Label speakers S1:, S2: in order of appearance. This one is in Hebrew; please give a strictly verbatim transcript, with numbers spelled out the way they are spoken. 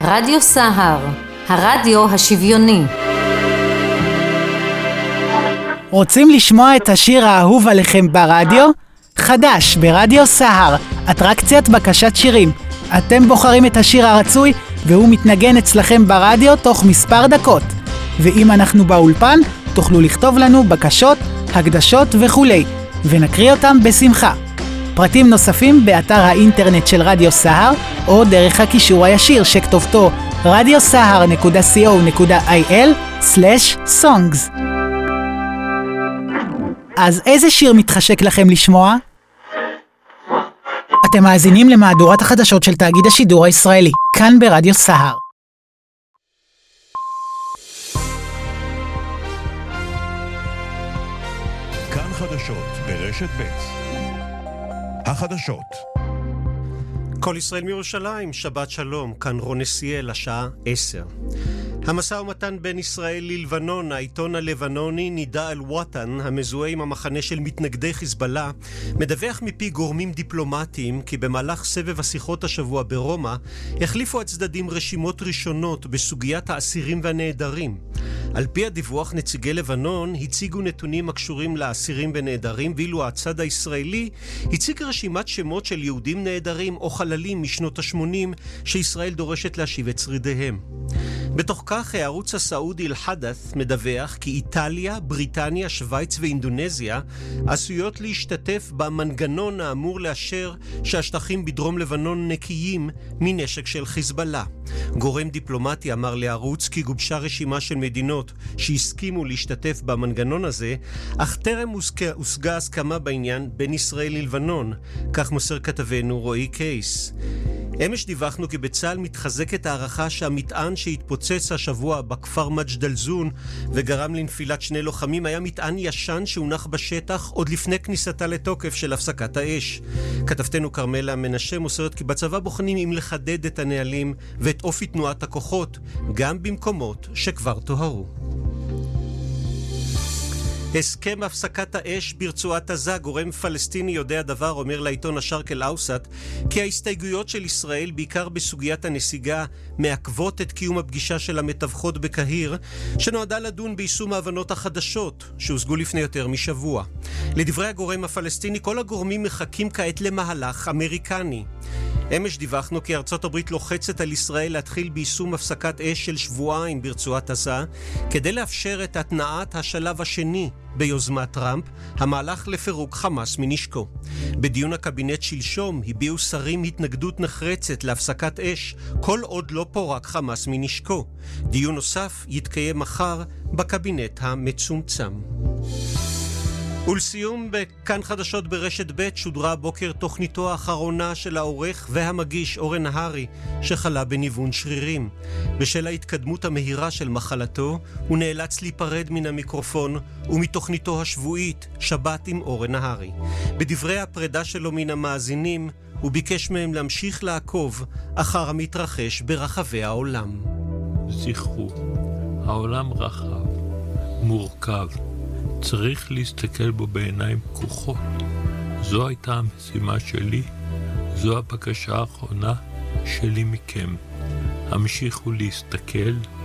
S1: רדיו סהר, הרדיו השוויוני.
S2: רוצים לשמוע את השיר האהוב עליכם ברדיו? חדש ברדיו סהר, אטרקציית בקשת שירים. אתם בוחרים את השיר הרצוי והוא מתנגן אצלכם ברדיו תוך מספר דקות. ואם אנחנו באולפן, תוכלו לכתוב לנו בקשות, הקדשות וכולי, ונקריא אותם בשמחה. פרטים נוספים באתר האינטרנט של רדיו סהר, או דרך הקישור הישיר שכתובתו רדיו סהר נקודה סי או נקודה איי אל סלש סונגס. אז איזה שיר מתחשק לכם לשמוע? אתם מאזינים למהדורת החדשות של תאגיד השידור הישראלי, כאן ברדיו סהר.
S3: כאן חדשות ברשת ב'. החדשות. כל ישראל מירושלים, שבת שלום, כאן רון נסיאל, השעה עשר. המשא ומתן בין ישראל ללבנון, העיתון הלבנוני נידה אל-וואטן, המזוהה עם המחנה של מתנגדי חיזבאללה, מדווח מפי גורמים דיפלומטיים כי במהלך סבב השיחות השבוע ברומא, החליפו הצדדים רשימות ראשונות בסוגיית האסירים והנעדרים. על פי הדיווח, נציגי לבנון הציגו נתונים הקשורים לאסירים ונעדרים, ואילו הצד הישראלי הציג רשימת שמות של יהודים נעדרים או חללים משנות ה-שמונים שישראל דורשת להשיב את שרידיהם. בתוך כך, הערוץ הסעודי אל-חדת' מדווח כי איטליה, בריטניה, שוויץ ואינדונזיה עשויות להשתתף במנגנון האמור לאשר שהשטחים בדרום לבנון נקיים מנשק של חיזבאללה. גורם דיפלומטי אמר לערוץ כי גובשה רשימה של מדינות שהסכימו להשתתף במנגנון הזה, אך טרם הושגה הסכמה בעניין בין ישראל ללבנון, כך מוסר כתבנו רועי קייס. אמש דיווחנו כי בצה"ל מתחזקת הערכה שהמטען שהתפוצץ השבוע בכפר מג'דל-זון וגרם לנפילת שני לוחמים היה מטען ישן שהונח בשטח עוד לפני כניסתה לתוקף של הפסקת האש. כתבתנו קרמלה מנשה מוסרת כי בצבא בוחנים אם לחדד את הנהלים ואת אופי תנועת הכוחות גם במקומות שכבר תוהרו. הסכם הפסקת האש ברצועת עזה, גורם פלסטיני יודע דבר אומר לעיתון השרק אל-אוסט כי ההסתייגויות של ישראל בעיקר בסוגיית הנסיגה מעכבות את קיום הפגישה של המתווכות בקהיר שנועדה לדון ביישום ההבנות החדשות שהושגו לפני יותר משבוע. לדברי הגורם הפלסטיני, כל הגורמים מחכים כעת למהלך אמריקני. אמש דיווחנו כי ארצות הברית לוחצת על ישראל להתחיל ביישום הפסקת אש של שבועיים ברצועת עזה כדי לאפשר את התנעת השלב השני ביוזמת טראמפ, המהלך לפירוק חמאס מנשקו. בדיון הקבינט שלשום הביעו שרים התנגדות נחרצת להפסקת אש כל עוד לא פורק חמאס מנשקו. דיון נוסף יתקיים מחר בקבינט המצומצם. ולסיום, בכאן חדשות ברשת ב' שודרה הבוקר תוכניתו האחרונה של העורך והמגיש אורן נהרי שחלה בניוון שרירים. בשל ההתקדמות המהירה של מחלתו הוא נאלץ להיפרד מן המיקרופון ומתוכניתו השבועית שבת עם אורן נהרי. בדברי הפרידה שלו מן המאזינים הוא ביקש מהם להמשיך לעקוב אחר המתרחש ברחבי העולם.
S4: זכרו, העולם רחב, מורכב, צריך להסתכל בו בעיניים פקוחות. זו הייתה המשימה שלי, זו הבקשה האחרונה שלי מכם. המשיכו להסתכל